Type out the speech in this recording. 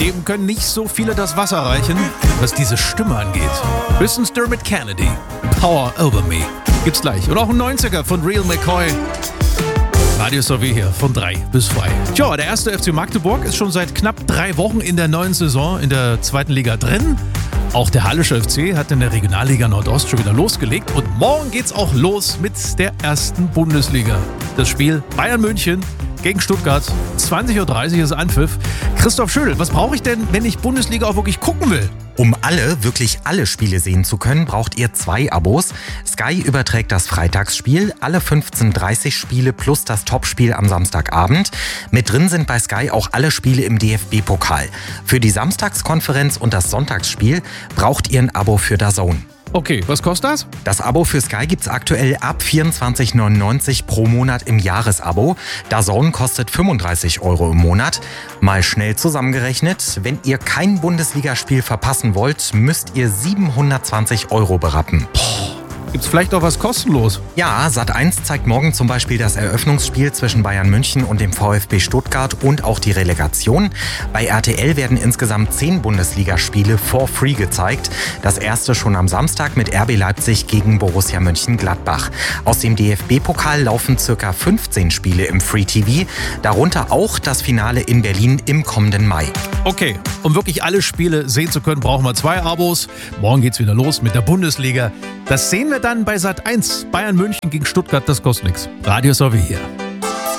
Dem können nicht so viele das Wasser reichen, was diese Stimme angeht. Höchstens Dermot Kennedy. Power Over Me. Gibt's gleich. Und auch ein 90er von Real McCoy. Radio SOW hier von 3 bis 2. Tja, der erste FC Magdeburg ist schon seit knapp 3 Wochen in der neuen Saison in der 2. Liga drin. Auch der Hallische FC hat in der Regionalliga Nordost schon wieder losgelegt. Und morgen geht's auch los mit der ersten Bundesliga. Das Spiel Bayern München gegen Stuttgart. 20.30 Uhr ist Anpfiff. Christoph Schödel, was brauche ich denn, wenn ich Bundesliga auch wirklich gucken will? Um wirklich alle Spiele sehen zu können, braucht ihr 2 Abos. Sky überträgt das Freitagsspiel, alle 15:30 Spiele plus das Topspiel am Samstagabend. Mit drin sind bei Sky auch alle Spiele im DFB-Pokal. Für die Samstagskonferenz und das Sonntagsspiel braucht ihr ein Abo für DAZN. Okay, was kostet das? Das Abo für Sky gibt's aktuell ab 24,99 € pro Monat im Jahresabo. DAZN kostet 35 € im Monat. Mal schnell zusammengerechnet, wenn ihr kein Bundesligaspiel verpassen wollt, müsst ihr 720 € berappen. Gibt's vielleicht auch was kostenlos? Ja, Sat.1 zeigt morgen zum Beispiel das Eröffnungsspiel zwischen Bayern München und dem VfB Stuttgart und auch die Relegation. Bei RTL werden insgesamt 10 Bundesligaspiele for free gezeigt. Das erste schon am Samstag mit RB Leipzig gegen Borussia Mönchengladbach. Aus dem DFB-Pokal laufen ca. 15 Spiele im Free TV, darunter auch das Finale in Berlin im kommenden Mai. Okay, um wirklich alle Spiele sehen zu können, brauchen wir 2 Abos. Morgen geht's wieder los mit der Bundesliga. Das sehen wir dann bei Sat.1. Bayern München gegen Stuttgart, das kostet nichts. Radio SOW hier.